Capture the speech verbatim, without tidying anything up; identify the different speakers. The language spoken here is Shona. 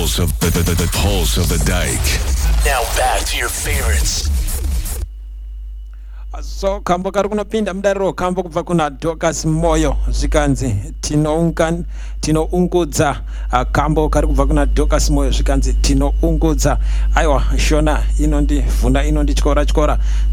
Speaker 1: pulse of the, the, the, the pulse of the dike.
Speaker 2: Now back to your favorites.
Speaker 3: So kambo kari kunopinda mudariro kambo kubva kuna Dorcas Moyo zvikanzi tinoungan tinoungudza uh, kambo kari kubva kuna Dorcas Moyo zvikanzi tinoungudza. Aiwa Shona inondivhuna inondityora tyora.